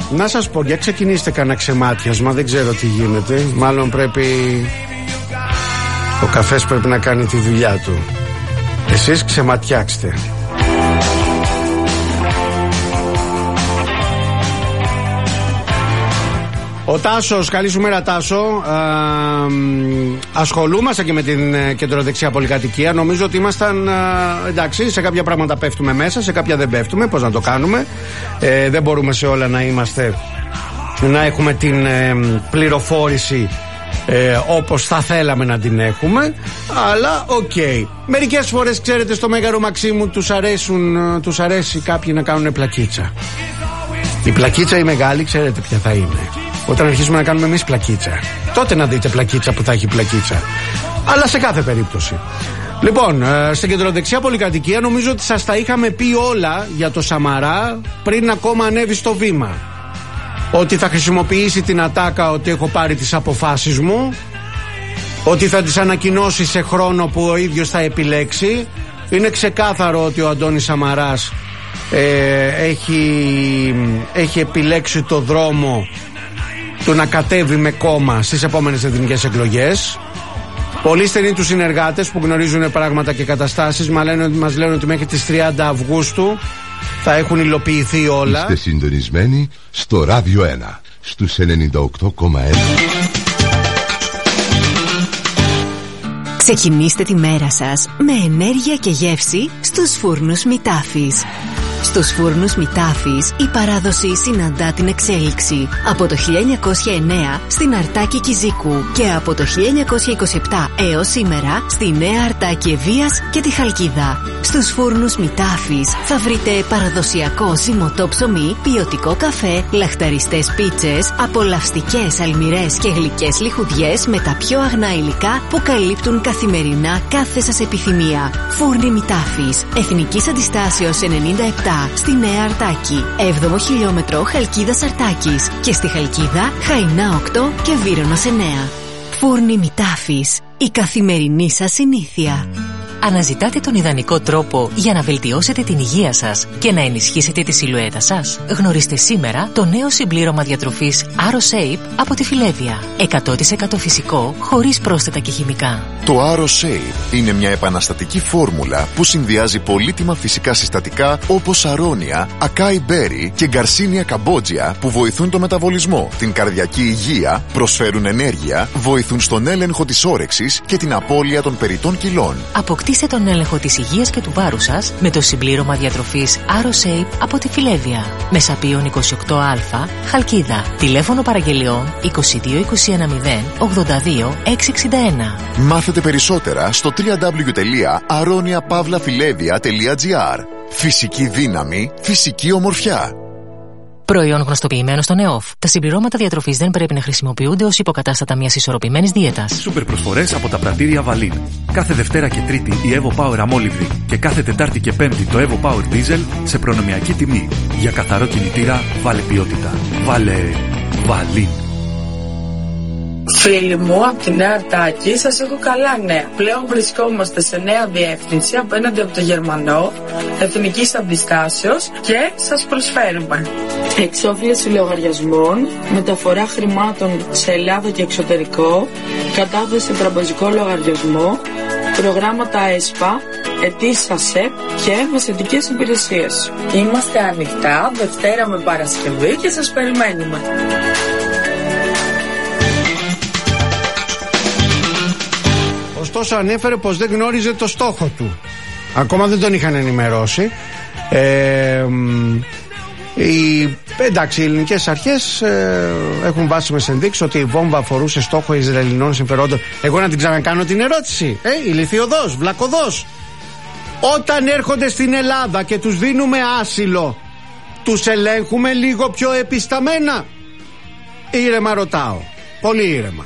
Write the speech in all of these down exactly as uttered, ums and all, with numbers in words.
να σας πω, για ξεκινήστε κανένα ξεμάτιασμα. Δεν ξέρω τι γίνεται. Μάλλον πρέπει, ο καφές πρέπει να κάνει τη δουλειά του. Εσείς ξεματιάξτε. Ο Τάσος, καλή σου μέρα Τάσο. ε, Ασχολούμαστε και με την κεντροδεξιά πολυκατοικία. Νομίζω ότι ήμασταν, ε, εντάξει, σε κάποια πράγματα πέφτουμε μέσα, σε κάποια δεν πέφτουμε. Πώς να το κάνουμε, ε, δεν μπορούμε σε όλα να είμαστε, να έχουμε την ε, πληροφόρηση ε, όπως θα θέλαμε να την έχουμε. Αλλά οκ, okay. Μερικές φορές, ξέρετε, στο Μέγαρο Μαξίμου τους, αρέσουν, τους αρέσει κάποιοι να κάνουν πλακίτσα. Η πλακίτσα η μεγάλη, ξέρετε ποια θα είναι? Όταν αρχίσουμε να κάνουμε εμείς πλακίτσα, τότε να δείτε πλακίτσα που θα έχει πλακίτσα. Αλλά σε κάθε περίπτωση. Λοιπόν, στην κεντροδεξιά πολυκατοικία νομίζω ότι σας τα είχαμε πει όλα για το Σαμαρά πριν ακόμα ανέβει στο βήμα. Ότι θα χρησιμοποιήσει την ατάκα ότι έχω πάρει τις αποφάσεις μου, ότι θα τις ανακοινώσει σε χρόνο που ο ίδιος θα επιλέξει. Είναι ξεκάθαρο ότι ο Αντώνης Σαμαράς ε, έχει, έχει επιλέξει το δρόμο του να κατέβει με κόμμα στις επόμενες εθνικές εκλογές. Πολλοί στενοί τους συνεργάτες που γνωρίζουν πράγματα και καταστάσεις μας λένε, μας λένε ότι μέχρι τις τριάντα Αυγούστου θα έχουν υλοποιηθεί όλα. Είστε συντονισμένοι στο Ράδιο ένα, στους ενενήντα οκτώ κόμμα ένα. Ξεκινήστε τη μέρα σας με ενέργεια και γεύση στους φούρνους Μητάφης. Στους φούρνους Μητάφης η παράδοση συναντά την εξέλιξη. Από το χίλια εννιακόσια εννέα στην Αρτάκη Κιζίκου και από το χίλια εννιακόσια είκοσι επτά έως σήμερα στη Νέα Αρτάκη Ευβοίας και τη Χαλκίδα. Στους φούρνους Μητάφης θα βρείτε παραδοσιακό ζυμωτό ψωμί, ποιοτικό καφέ, λαχταριστές πίτσες, απολαυστικές αλμυρές και γλυκές λιχουδιές με τα πιο αγνά υλικά που καλύπτουν καθημερινά κάθε σας επιθυμία. Φούρνοι Μητάφης, Εθνικής Αντιστάσεως ενενήντα επτά στη Νέα Αρτάκη, έβδομο χιλιόμετρο Χαλκίδας Αρτάκης και στη Χαλκίδα Χαϊνά οκτώ και Βύρωνας εννέα. Φούρνοι Μητάφης, η καθημερινή σας συνήθεια. Αναζητάτε τον ιδανικό τρόπο για να βελτιώσετε την υγεία σας και να ενισχύσετε τη σιλουέτα σας? Γνωρίστε σήμερα το νέο συμπλήρωμα διατροφής AroShape από τη Φιλέβια. εκατό τοις εκατό φυσικό, χωρίς πρόσθετα και χημικά. Το AroShape είναι μια επαναστατική φόρμουλα που συνδυάζει πολύτιμα φυσικά συστατικά όπως αρώνια, ακάι μπέρι και γκαρσίνια καμπότζια που βοηθούν το μεταβολισμό, την καρδιακή υγεία, προσφέρουν ενέργεια, βοηθούν στον έλεγχο της όρεξης και την απώλεια των περιττών κιλών. Αποκτήστε τον έλεγχο της υγείας και του βάρους σας με το συμπλήρωμα διατροφής AroShape από τη Φιλέβια. Μεσαπίων είκοσι οκτώ α, Χαλκίδα. Τηλέφωνο παραγγελιών είκοσι δύο είκοσι ένα μηδέν ογδόντα δύο εξακόσια εξήντα ένα. Μάθετε περισσότερα στο double-u double-u double-u τελεία aronia pavla filevia τελεία gr. Φυσική δύναμη, φυσική ομορφιά. Προϊόν γνωστοποιημένο στον ΕΟΦ. Τα συμπληρώματα διατροφής δεν πρέπει να χρησιμοποιούνται ως υποκατάστατα μιας ισορροπημένης δίαιτας. Σούπερ προσφορές από τα πρατήρια Βαλίν. Κάθε Δευτέρα και Τρίτη η Evo Power αμόλυβδη και κάθε Τετάρτη και Πέμπτη το Evo Power Diesel σε προνομιακή τιμή. Για καθαρό κινητήρα, βάλε ποιότητα. Βάλε Βαλίν. Φίλοι μου από τη Νέα Αρτάκη, σας έχω καλά νέα. Πλέον βρισκόμαστε σε νέα διεύθυνση απέναντι από το Γερμανό, Εθνικής Αντιστάσεως και σας προσφέρουμε εξόφληση λογαριασμών, μεταφορά χρημάτων σε Ελλάδα και εξωτερικό, κατάθεση σε τραπεζικό λογαριασμό, προγράμματα ΕΣΠΑ, αιτήσεις ΑΣΕΠ και μεσαιτικές υπηρεσίες. Είμαστε ανοιχτά Δευτέρα με Παρασκευή και σας περιμένουμε. Ωστόσο ανέφερε πως δεν γνώριζε το στόχο του. Ακόμα δεν τον είχαν ενημερώσει. ε, οι, Εντάξει, οι ελληνικές αρχές ε, έχουν βάσιμες ενδείξεις ότι η βόμβα αφορούσε στόχο Ισραηλινών συμφερόντων. Εγώ να την ξανακάνω την ερώτηση. ε, Ηλιθιωδός, βλακωδός. Όταν έρχονται στην Ελλάδα και τους δίνουμε άσυλο, τους ελέγχουμε λίγο πιο επισταμένα? Ήρεμα ρωτάω, πολύ ήρεμα.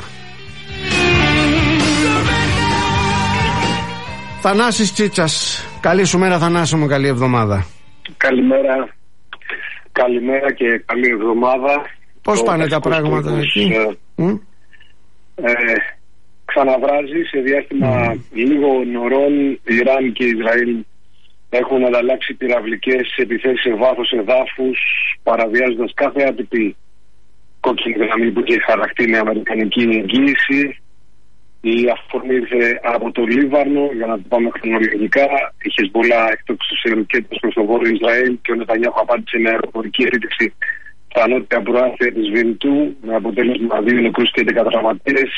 Θανάσης Τσίτσας, καλή σου μέρα Θανάση μου, καλή εβδομάδα. Καλημέρα, καλημέρα και καλή εβδομάδα. Πώς το πάνε τα πράγματα εκεί? Ε, ε, ξαναβράζει σε διάστημα mm. λίγων ωρών. Ιράν και Ισραήλ έχουν ανταλλάξει πυραυλικές επιθέσεις σε βάθος εδάφους παραβιάζοντας κάθε άτυπη κόκκινη γραμμή που είχε χαρακτήρι αμερικανική εγγύηση. Η αφορμή ήρθε από το Λίβανο, για να το πάμε χρονολογικά. Η Χεσμπολά εκτόξευσε ρουκέτες προς το βόρειο Ισραήλ και ο Νετανιάχου απάντησε με αεροπορική επίθεση στα νότια προάστια της Βινιτού, με αποτέλεσμα δύο νεκρούς και έντεκα τραυματίες.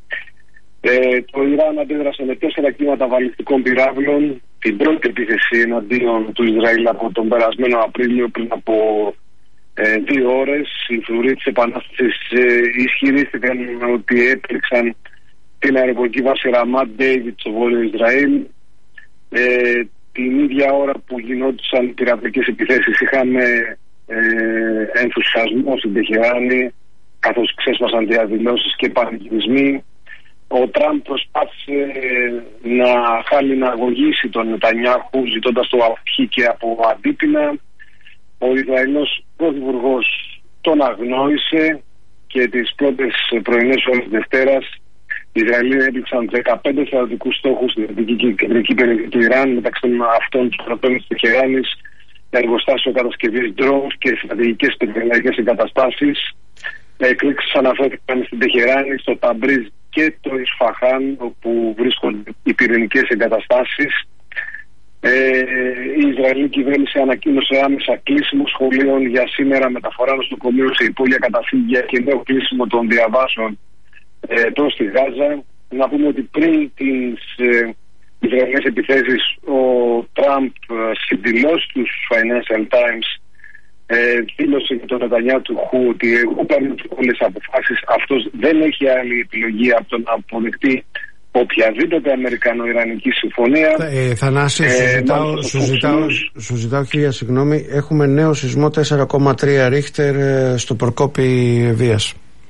Ε, το Ιράν αντέδρασε με τέσσερα κύματα βαλιστικών πυράβλων. Την πρώτη επίθεση εναντίον του Ισραήλ από τον περασμένο Απρίλιο, πριν από ε, δύο ώρες. Οι φρουροί της Επανάστασης ε, ισχυρίστηκαν ότι έπληξαν την αεροπορική βάση Ραμάτ Ντέιβιτ στο βόρειο Ισραήλ. Ε, την ίδια ώρα που γινόντουσαν πειρατικές επιθέσεις, είχαμε ε, ενθουσιασμό στην Τεχεράνη, καθώς ξέσπασαν διαδηλώσεις και πανηγυρισμοί. Ο Τραμπ προσπάθησε να χαλιναγωγήσει τον Νετανιάχου, ζητώντας το αποχή και από αντίπεινα. Ο Ισραηλός πρωθυπουργός τον αγνόησε και τις πρώτες πρωινές ώρες της Δευτέρας οι Ισραηλοί έπληξαν δεκαπέντε στρατιωτικούς στόχους στην δυτική και κεντρική περιοχή του Ιράν, μεταξύ των αυτών του στρατών της Τεχεράνης, εργοστάσιο κατασκευής drones και στρατηγικές πετρελαϊκές εγκαταστάσεις. Εκρήξεις αναφέρθηκαν στην Τεχεράνη, στο Ταμπρίζ και το Ισφαχάν, όπου βρίσκονται οι πυρηνικές εγκαταστάσεις. Ε, η Ισραηλή κυβέρνηση ανακοίνωσε άμεσα κλείσιμο σχολείων για σήμερα, μεταφορά νοσοκομείων σε υπόγεια καταφύγια και νέο κλείσιμο των διαβάσεων ε, προς τη Γάζα. Να πούμε ότι πριν τις ε, Ισραηλινές επιθέσεις, ο Τραμπ ε, συντηλώσει τους Financial Times ε, δήλωσε για τον Νετανιάχου ότι εγώ παίρνω όλες τις αποφάσεις. Αυτός δεν έχει άλλη επιλογή από το να αποδεχτεί οποιαδήποτε Αμερικανο-Ιρανική συμφωνία. Ε, Θανάση, ε, σου, ζητάω, σου, ζητάω, σου ζητάω χίλια συγγνώμη. Έχουμε νέο σεισμό τέσσερα κόμμα τρία Ρίχτερ ε, στο Προκόπη Βίας.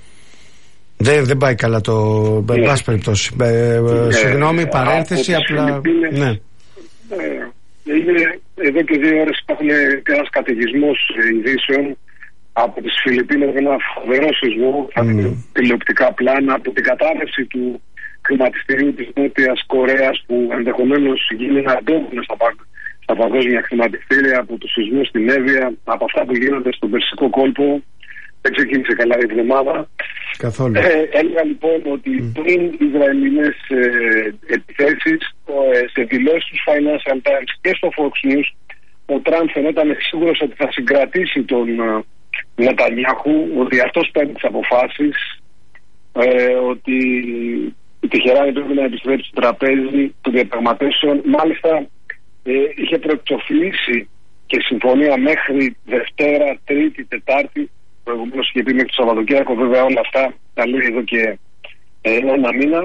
Δεν, δεν πάει καλά το. Εν πάση περιπτώσει. Ε, ε, συγγνώμη, ε, παρένθεση, απλά. Ναι. Ε, είναι, εδώ και δύο ώρες υπάρχουν ένας καταιγισμός ειδήσεων από τις Φιλιππίνες, ένα φοβερό σεισμό, mm. τηλεοπτικά πλάνα, από την κατάρρευση του χρηματιστηρίου της Νότιας Κορέας, που ενδεχομένως γίνει ένα αντόγωνο στα, στα παγκόσμια χρηματιστήρια, από τους σεισμούς στην Εύβοια, από αυτά που γίνονται στον Περσικό κόλπο. Δεν ξεκίνησε καλά η εβδομάδα. Καθόλου. Ε, έλεγα λοιπόν ότι mm. πριν οι Ισραηλινές ε, επιθέσεις, ε, σε δηλώσεις του Financial Times και στο Fox News, ο Τραμπ φαινόταν σίγουρος ότι θα συγκρατήσει τον ε, Νετανιάχου, ότι αυτός παίρνει τις αποφάσεις, ε, ότι η Τεχεράνη πρέπει να επιστρέψει στο τραπέζι των διαπραγματεύσεων. Μάλιστα ε, είχε προεξοφλήσει και συμφωνία μέχρι Δευτέρα, Τρίτη, Τετάρτη. Προηγουμένως είχε πει μέχρι το Σαββατοκύριακο. Βέβαια όλα αυτά τα λέει εδώ και ε, ένα μήνα.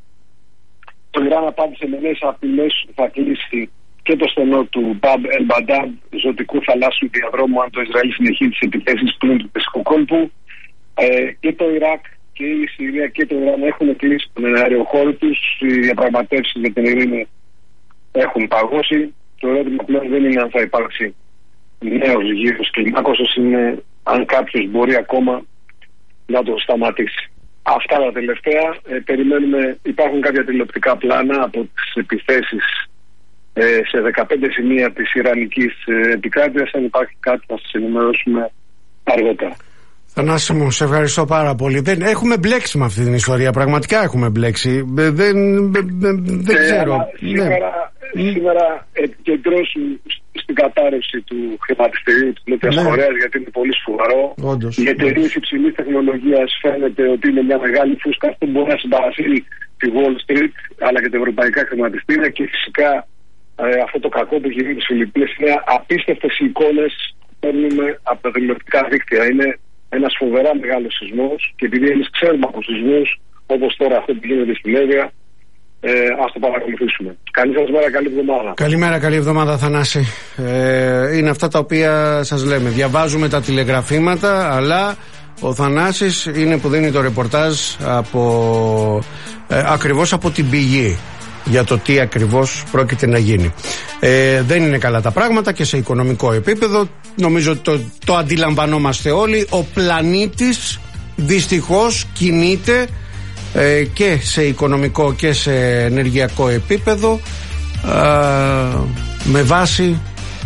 Το Ιράν απάντησε με νέες απειλές που θα κλείσει και το στενό του Μπαμπ Ελ Μπαντάμ, ζωτικού θαλάσσιου διαδρόμου, αν το Ισραήλ συνεχίσει τις επιθέσεις πλην του Περσικού κόλπου. Ε, και το Ιράκ και η Συρία και το Ιράν έχουν κλείσει τον αεροχώρο τους. Οι διαπραγματεύσεις για την ειρήνη έχουν παγώσει. Το ερώτημα πλέον δεν είναι αν θα υπάρξει νέος γύρος κλιμάκωσης, είναι αν κάποιος μπορεί ακόμα να το σταματήσει. Αυτά τα τελευταία. Ε, περιμένουμε, υπάρχουν κάποια τηλεοπτικά πλάνα από τις επιθέσεις ε, σε δεκαπέντε σημεία της Ιρανικής ε, επικράτειας. Αν υπάρχει κάτι θα σας ενημερώσουμε αργότερα. Θανάση μου, σε ευχαριστώ πάρα πολύ. Δεν, έχουμε μπλέξει με αυτή την ιστορία. Πραγματικά έχουμε μπλέξει. Δεν, δεν, δεν ε, ξέρω. Σήμερα, ναι. σήμερα επικεντρώσουν στην κατάρρευση του χρηματιστηρίου της Νότιας ναι. Κορέας, γιατί είναι πολύ σοβαρό. Οι εταιρείες υψηλής τεχνολογίας φαίνεται ότι είναι μια μεγάλη φούσκα. Αυτό μπορεί να συμπαρασύρει τη Wall Street αλλά και τα ευρωπαϊκά χρηματιστήρια. Και φυσικά ε, αυτό το κακό που γίνεται στις Φιλιππίνες είναι απίστευτες εικόνες που παίρνουμε από τα τηλεοπτικά δίκτυα. Είναι ένας φοβερά μεγάλος σεισμός και επειδή εμείς ξέρουμε από σεισμούς όπως τώρα αυτό που γίνεται στην Εύβοια, ε, ας το παρακολουθήσουμε. Καλή σας μέρα, καλή εβδομάδα. Καλημέρα, καλή εβδομάδα Θανάση. Ε, είναι αυτά τα οποία σας λέμε. Διαβάζουμε τα τηλεγραφήματα, αλλά ο Θανάσης είναι που δίνει το ρεπορτάζ από, ε, ακριβώς από την πηγή για το τι ακριβώς πρόκειται να γίνει. Ε, δεν είναι καλά τα πράγματα και σε οικονομικό επίπεδο. Νομίζω το, το αντιλαμβανόμαστε όλοι. Ο πλανήτης δυστυχώς κινείται ε, και σε οικονομικό και σε ενεργειακό επίπεδο ε, με βάση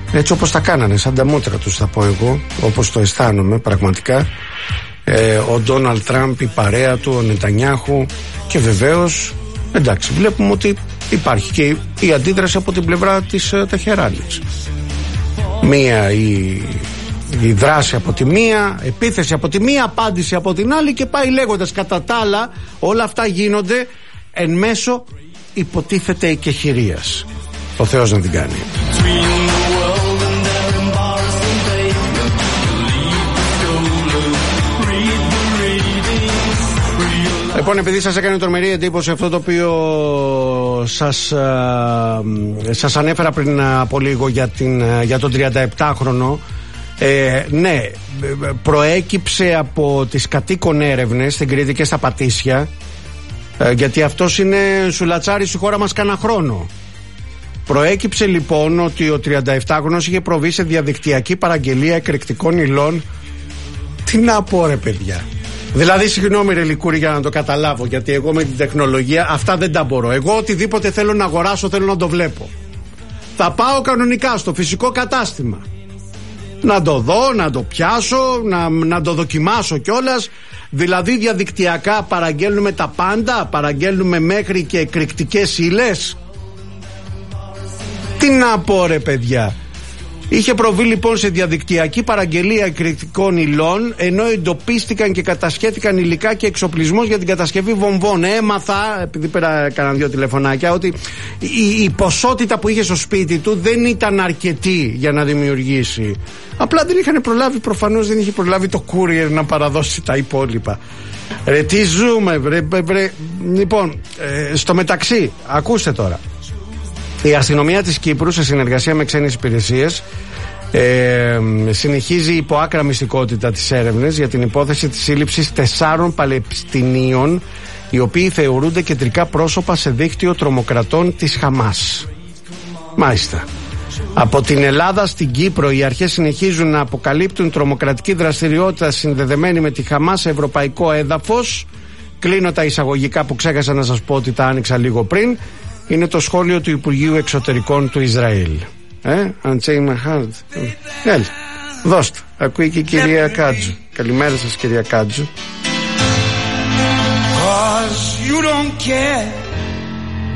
Έτσι όπως τα κάνανε, σαν τα μούτρα τους θα πω εγώ, όπως το αισθάνομαι πραγματικά. ε, Ο Ντόναλντ Τραμπ, η παρέα του, ο Νετανιάχου. Και βεβαίως, εντάξει, βλέπουμε ότι υπάρχει και η αντίδραση από την πλευρά της uh, Τεχεράνης. Μία η, η δράση από τη μία, επίθεση από τη μία, απάντηση από την άλλη, και πάει λέγοντας. Κατά τα άλλα, όλα αυτά γίνονται εν μέσω, υποτίθεται, εκεχηρίας. Ο Θεός να την κάνει. Λοιπόν, επειδή σας έκανε τρομερή εντύπωση αυτό το οποίο σας, α, σας ανέφερα πριν από λίγο για, την, για τον τριανταεπτάχρονο, ε, ναι, προέκυψε από τις κατοίκον έρευνες στην Κρήτη και στα Πατήσια, ε, γιατί αυτός είναι σουλατσάρης στη χώρα μας κάνα χρόνο. Προέκυψε λοιπόν ότι ο τριανταεπτάχρονος είχε προβεί σε διαδικτυακή παραγγελία εκρηκτικών υλών. Τι να πω ρε παιδιά. Δηλαδή, συγγνώμη ρε Λικούρη, για να το καταλάβω, γιατί εγώ με την τεχνολογία αυτά δεν τα μπορώ. Εγώ οτιδήποτε θέλω να αγοράσω, θέλω να το βλέπω. Θα πάω κανονικά στο φυσικό κατάστημα, να το δω, να το πιάσω, να, να το δοκιμάσω κιόλας. Δηλαδή διαδικτυακά παραγγέλνουμε τα πάντα, παραγγέλνουμε μέχρι και εκρηκτικές ύλες. Τι να πω ρε παιδιά. Είχε προβεί λοιπόν σε διαδικτυακή παραγγελία εκρηκτικών υλών, ενώ εντοπίστηκαν και κατασχέθηκαν υλικά και εξοπλισμός για την κατασκευή βομβών. Έμαθα, επειδή πέρα έκανα δύο τηλεφωνάκια, ότι η, η ποσότητα που είχε στο σπίτι του δεν ήταν αρκετή για να δημιουργήσει. Απλά δεν είχαν προλάβει, προφανώς δεν είχε προλάβει το courier να παραδώσει τα υπόλοιπα. Ρε τι ζούμε, βρε, βρε. Λοιπόν, ε, στο μεταξύ, ακούστε τώρα. Η αστυνομία της Κύπρου, σε συνεργασία με ξένες υπηρεσίες, ε, συνεχίζει υπό άκρα μυστικότητα τις έρευνες για την υπόθεση της σύλληψης τεσσάρων Παλαιστινίων, οι οποίοι θεωρούνται κεντρικά πρόσωπα σε δίκτυο τρομοκρατών της Χαμάς. Μάλιστα. Από την Ελλάδα στην Κύπρο, οι αρχές συνεχίζουν να αποκαλύπτουν τρομοκρατική δραστηριότητα συνδεδεμένη με τη Χαμάς σε ευρωπαϊκό έδαφος. Κλείνω τα εισαγωγικά που ξέχασα να σας πω ότι τα άνοιξα λίγο πριν. Είναι το σχόλιο του Υπουργείου Εξωτερικών του Ισραήλ. Ε, Unchain My Heart. Έλα, δώστε. Ακούει και η κυρία Κάτζου. Καλημέρα σας κυρία Κάτζου. 'Cause you don't care.